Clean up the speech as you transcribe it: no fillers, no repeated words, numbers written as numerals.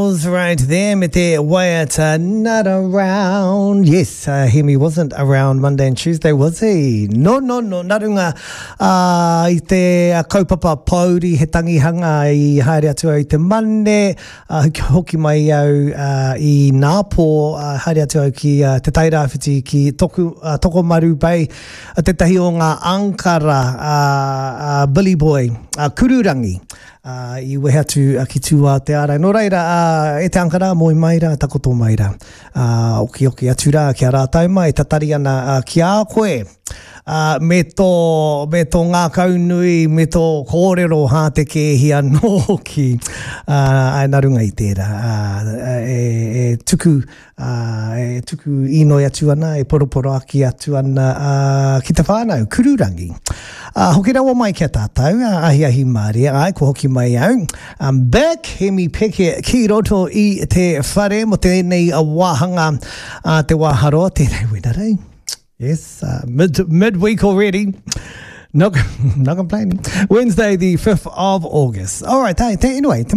Beatles right there me te Waiata not around. Yes, Hemi wasn't around Monday and Tuesday, was he? No, narunga I te kaupapa pauri he tangihanga I haere atua I te mane hoki mai au I Nāpō haere atua ki te tairāwhiti ki Tokomaru Bay te tahi o ngā Ankara Billy Boy Kururangi I wehe atu ki tua te ara. Nō reira, e te Ankara, moi maira, takoto maira. Oki atu rā, kia rātau mai, tatari ana ki a koe. Me tō ngā kaunui, me tō kōrero hā te kehi anō ki narunga I tērā. Tuku inoi atu ana, e poroporo aki atu ana ki te whānau, Kururangi. Hoki rawa mai kia tātou, ahi māria, ai ko hoki mai au. I'm back, he mi peke ki roto I te whare mo tēnei a wāhanga te wāharo, tēnei wina rei. Yes, midweek already. Not complaining. Wednesday, the 5th of August. All right, anyway.